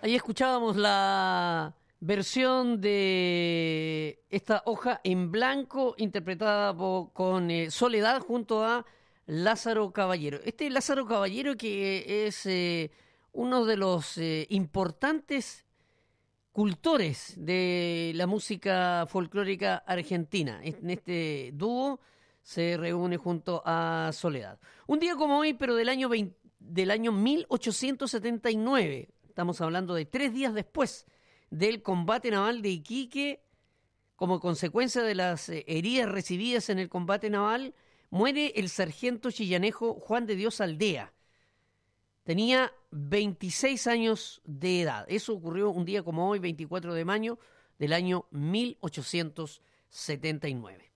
Ahí escuchábamos la versión de esta hoja en blanco interpretada con Soledad junto a Lázaro Caballero. Este Lázaro Caballero que es uno de los importantes cultores de la música folclórica argentina. En este dúo se reúne junto a Soledad. Un día como hoy, pero del año 1879, estamos hablando de 3 días después del combate naval de Iquique, como consecuencia de las heridas recibidas en el combate naval, muere el sargento chillanejo Juan de Dios Aldea. Tenía 26 años de edad. Eso ocurrió un día como hoy, 24 de mayo del año 1879.